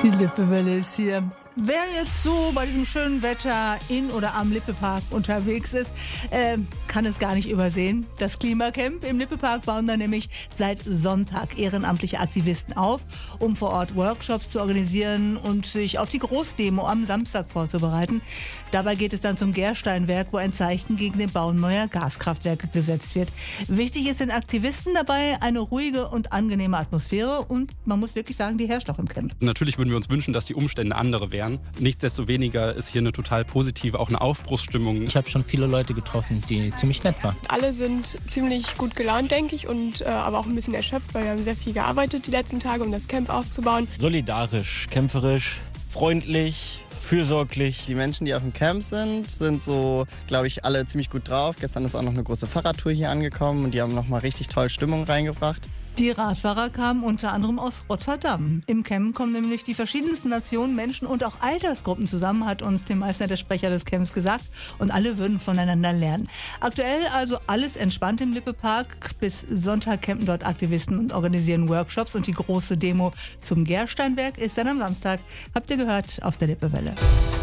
Die Lippewelle ist hier. Wer jetzt so bei diesem schönen Wetter in oder am Lippepark unterwegs ist, kann es gar nicht übersehen. Das Klimacamp im Lippepark bauen da nämlich seit Sonntag ehrenamtliche Aktivisten auf, um vor Ort Workshops zu organisieren und sich auf die Großdemo am Samstag vorzubereiten. Dabei geht es dann zum Gersteinwerk, wo ein Zeichen gegen den Bau neuer Gaskraftwerke gesetzt wird. Wichtig ist den Aktivisten dabei eine ruhige und angenehme Atmosphäre und man muss wirklich sagen, die herrscht auch im Camp. Natürlich würden wir uns wünschen, dass die Umstände andere wären. Nichtsdestoweniger ist hier eine total positive, auch eine Aufbruchsstimmung. Ich habe schon viele Leute getroffen, die ziemlich nett waren. Alle sind ziemlich gut gelaunt, denke ich, und aber auch ein bisschen erschöpft, weil wir haben sehr viel gearbeitet die letzten Tage, um das Camp aufzubauen. Solidarisch, kämpferisch, freundlich, fürsorglich. Die Menschen, die auf dem Camp sind so, glaube ich, alle ziemlich gut drauf. Gestern ist auch noch eine große Fahrradtour hier angekommen und die haben nochmal richtig toll Stimmung reingebracht. Die Radfahrer kamen unter anderem aus Rotterdam. Im Camp kommen nämlich die verschiedensten Nationen, Menschen und auch Altersgruppen zusammen, hat uns Tim Meissner, der Sprecher des Camps, gesagt. Und alle würden voneinander lernen. Aktuell also alles entspannt im Lippepark. Bis Sonntag campen dort Aktivisten und organisieren Workshops. Und die große Demo zum Gersteinwerk ist dann am Samstag. Habt ihr gehört auf der Lippewelle.